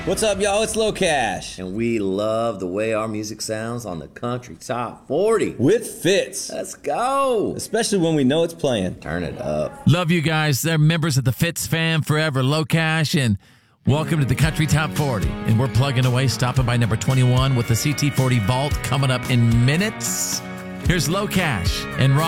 What's up, y'all? It's Low Cash. And we love the way our music sounds on the Country Top 40. With Fitz. Let's go. Especially when we know it's playing. Turn it up. Love you guys. They're members of the Fitz fam forever. Low Cash, and welcome to the Country Top 40. And we're plugging away, stopping by number 21 with the CT40 Vault coming up in minutes. Here's Low Cash and Rob.